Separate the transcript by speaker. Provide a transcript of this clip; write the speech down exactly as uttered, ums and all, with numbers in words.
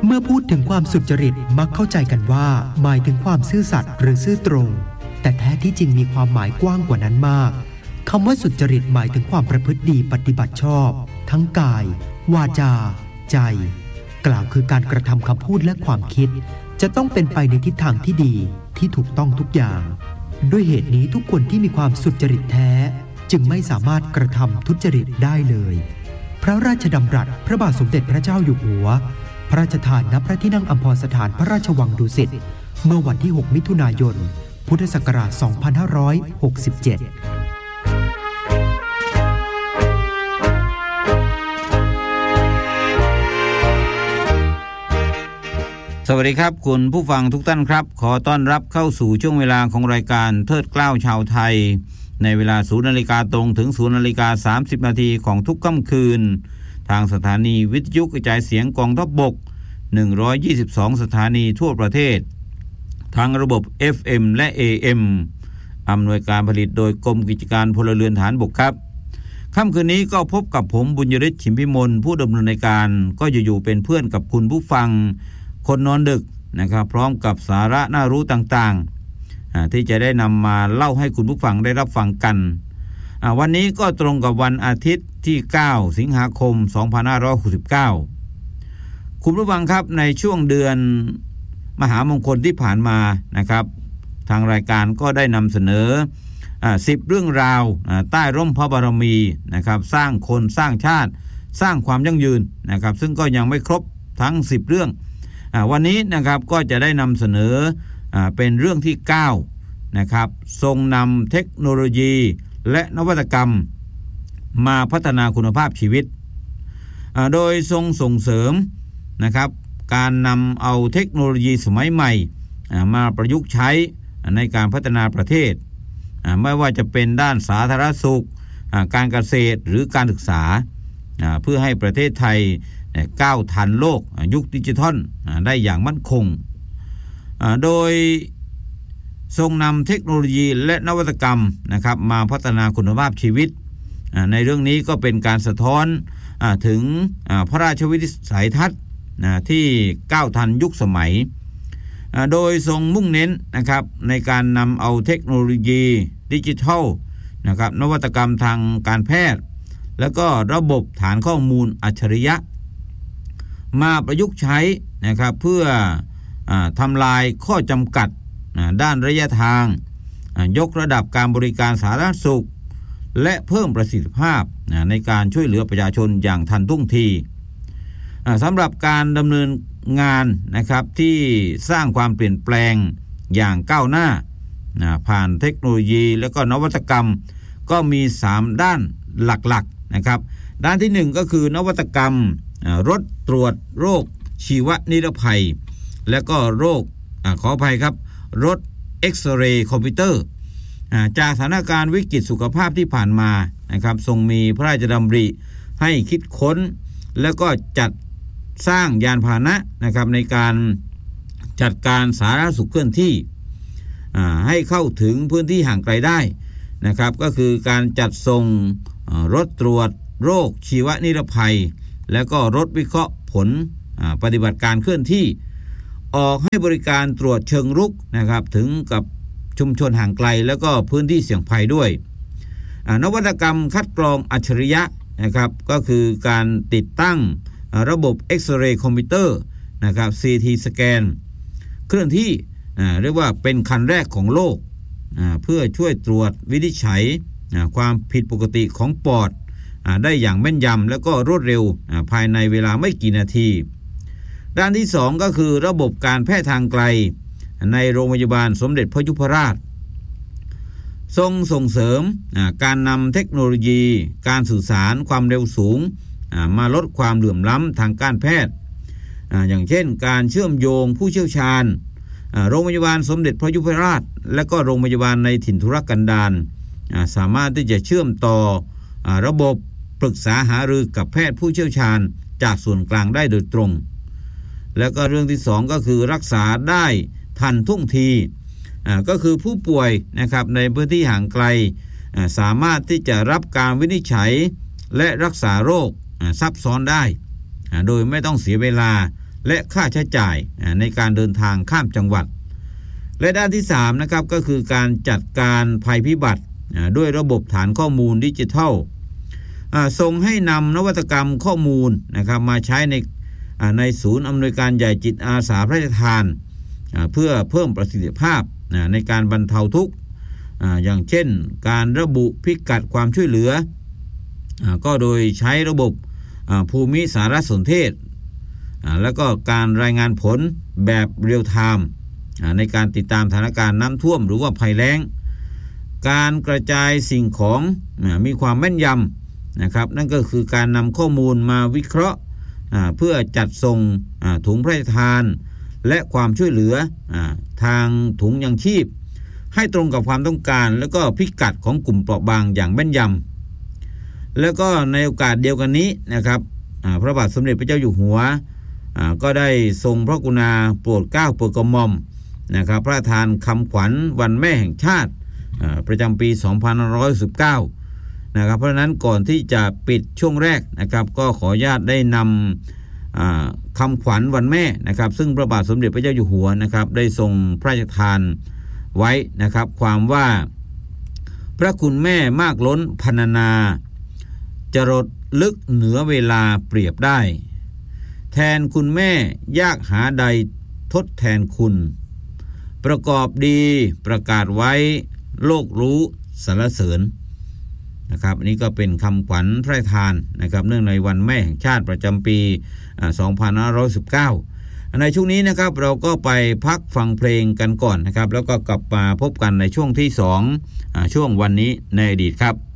Speaker 1: เมื่อพูดถึงความสุจริตมักเข้าใจกันว่าหมายถึงความซื่อสัตย์หรือซื่อตรงแต่แท้ที่จริงมีความหมายกว้างกว่านั้นมากคำว่าสุจริตหมายถึงความประพฤติดีปฏิบัติชอบทั้งกายวาจาใจกล่าวคือการกระทำคำพูดและความคิดจะต้องเป็นไปในทิศทางที่ดีที่ถูกต้องทุกอย่างด้วยเหตุนี้ทุกคนที่มีความสุจริตแท้จึงไม่สามารถกระทำทุจริตได้เลยพระราชดำรัสพระบาทสมเด็จพระเจ้าอยู่หัวพระราชทานณพระที่นั่งอัมพรสถานพระราชวังดุสิตเมื่อวันที่หกมิถุนายนพุทธศักราชสองพันห้าร้อยหกสิบเจ็ด
Speaker 2: สวัสดีครับคุณผู้ฟังทุกท่านครับขอต้อนรับเข้าสู่ช่วงเวลาของรายการเทิดเกล้าชาวไทยในเวลา ศูนย์นาฬิกา ตรงถึง ศูนย์นาฬิกาสามสิบนาทีของทุกค่ำคืนทางสถานีวิทยุกระจายเสียงกองทัพบกหนึ่งร้อยยี่สิบสองสถานีทั่วประเทศทั้งระบบ เอฟ เอ็ม และ เอ เอ็ม อำนวยการผลิตโดยกรมกิจการพลเรือนฐานบกครับค่ำคืนนี้ก็พบกับผมบุญยฤทธิ์ ฉิมพิมลผู้ดำเนินรายการก็อยู่ๆเป็นเพื่อนกับคุณผู้ฟังคนนอนดึกนะครับพร้อมกับสาระน่ารู้ต่างๆที่จะได้นำมาเล่าให้คุณผู้ฟังได้รับฟังกันวันนี้ก็ตรงกับวันอาทิตย์ที่เก้าสิงหาคมสองพันห้าร้อยหกสิบเก้าคุณผู้ฟังครับในช่วงเดือนมหามงคลที่ผ่านมานะครับทางรายการก็ได้นำเสนอสิบเรื่องราวใต้ร่มพระบารมีนะครับสร้างคนสร้างชาติสร้างความยั่งยืนนะครับซึ่งก็ยังไม่ครบทั้งสิบเรื่องวันนี้นะครับก็จะได้นำเสนอเป็นเรื่องที่เก้านะครับทรงนำเทคโนโลยีและนวัตกรรมมาพัฒนาคุณภาพชีวิตโดยทรงส่งเสริมนะครับการนำเอาเทคโนโลยีสมัยใหม่มาประยุกต์ใช้ในการพัฒนาประเทศไม่ว่าจะเป็นด้านสาธารณสุขการเกษตรหรือการศึกษาเพื่อให้ประเทศไทยก้าวทันโลกยุคดิจิทัลได้อย่างมั่นคงโดยทรงนำเทคโนโลยีและนวัตกรรมนะครับมาพัฒนาคุณภาพชีวิตในเรื่องนี้ก็เป็นการสะท้อนถึงพระราชวิสัยทัศน์ที่ก้าวทันยุคสมัยโดยทรงมุ่งเน้นนะครับในการนำเอาเทคโนโลยีดิจิทัลนะครับนวัตกรรมทางการแพทย์แล้วก็ระบบฐานข้อมูลอัจฉริยะมาประยุกต์ใช้นะครับเพื่ออทำลายข้อจำกัดด้านระยะทางยกระดับการบริการสาธารณสุขและเพิ่มประสิทธิภาพในการช่วยเหลือประชาชนอย่างทันท่วงทีสำหรับการดำเนินงานนะครับที่สร้างความเปลี่ยนแปลงอย่างก้าวหน้าผ่านเทคโนโลยีและก็นวัตกรรมก็มีสามด้านหลักๆนะครับด้านที่หนึ่งก็คือนวัตกรรมรถตรวจโรคชีวนิรภัยและก็โรคอขออภัยครับรถเอ็กซเรย์คอมพิวเตอร์จากสถานการณ์วิกฤตสุขภาพที่ผ่านมานะครับทรงมีพระราชดำริให้คิดค้นแล้วก็จัดสร้างยานพาหนะนะครับในการจัดการสาธารณสุขเคลื่อนที่ให้เข้าถึงพื้นที่ห่างไกลได้นะครับก็คือการจัดส่งรถตรวจโรคชีวนิรภัยแล้วก็รถวิเคราะห์ผลปฏิบัติการเคลื่อนที่ออกให้บริการตรวจเชิงรุกนะครับถึงกับชุมชนห่างไกลแล้วก็พื้นที่เสี่ยงภัยด้วยนวัตกรรมคัดกรองอัจฉริยะนะครับก็คือการติดตั้งระบบเอ็กซเรย์คอมพิวเตอร์นะครับ ซี ที สแกนเคลื่อนที่เรียกว่าเป็นคันแรกของโลกเพื่อช่วยตรวจวินิจฉัยความผิดปกติของปอดได้อย่างแม่นยำและก็รวดเร็วภายในเวลาไม่กี่นาทีด้านที่สองก็คือระบบการแพทย์ทางไกลในโรงพยาบาลสมเด็จพระยุพราชทรงส่งเสริมการนำเทคโนโลยีการสื่อสารความเร็วสูงมาลดความเหลื่อมล้ำทางการแพทย์อย่างเช่นการเชื่อมโยงผู้เชี่ยวชาญโรงพยาบาลสมเด็จพระยุพราชและก็โรงพยาบาลในถิ่นทุรกันดารสามารถที่จะเชื่อมต่อระบบปรึกษาหารือกับแพทย์ผู้เชี่ยวชาญจากส่วนกลางได้โดยตรงแล้วก็เรื่องที่สองก็คือรักษาได้ทันท่วงทีก็คือผู้ป่วยนะครับในพื้นที่ห่างไกลสามารถที่จะรับการวินิจฉัยและรักษาโรคซับซ้อนได้โดยไม่ต้องเสียเวลาและค่าใช้จ่ายในการเดินทางข้ามจังหวัดและด้านที่สามนะครับก็คือการจัดการภัยพิบัติด้วยระบบฐานข้อมูลดิจิทัลส่งให้นำนวัตกรรมข้อมูลนะครับมาใช้ในในศูนย์อำนวยการใหญ่จิตอาสาพระราชทานเพื่อเพิ่มประสิทธิภาพในการบรรเทาทุกข์อย่างเช่นการระบุพิกัดความช่วยเหลือก็โดยใช้ระบบภูมิสารสนเทศแล้วก็การรายงานผลแบบเรียลไทม์ในการติดตามสถานการณ์น้ำท่วมหรือว่าภัยแล้งการกระจายสิ่งของมีความแม่นยำนะครับนั่นก็คือการนำข้อมูลมาวิเคราะห์เพื่อจัดส่งถุงพระราชทานและความช่วยเหลือทางถุงยังชีพให้ตรงกับความต้องการแล้วก็พิกัดของกลุ่มเปราะบางอย่างแม่นยำแล้วก็ในโอกาสเดียวกันนี้นะครับพระบาทสมเด็จพระเจ้าอยู่หัวก็ได้ทรงพระกรุณาโปรดเกล้าโปรดกระหม่อมนะครับพระราชทานคำขวัญวันแม่แห่งชาติประจำปีสองพันห้าร้อยสิบเก้านะครับเพราะฉะนั้นก่อนที่จะปิดช่วงแรกนะครับก็ขออนุญาตได้นำคำขวัญวันแม่นะครับซึ่งพระบาทสมเด็จพระเจ้าอยู่หัวนะครับได้ทรงพระราชทานไว้นะครับความว่าพระคุณแม่มากล้นพรรณนาจรดลึกเหนือเวลาเปรียบได้แทนคุณแม่ยากหาใดทดแทนคุณประกอบดีประกาศไว้โลกรู้สรรเสริญนะครับอันนี้ก็เป็นคำขวัญพระราชทานนะครับเนื่องในวันแม่แห่งชาติประจำปีสองพันห้าร้อยสิบเก้าในช่วงนี้นะครับเราก็ไปพักฟังเพลงกันก่อนนะครับแล้วก็กลับมาพบกันในช่วงที่สองช่วงวันนี้ในอดีตครับ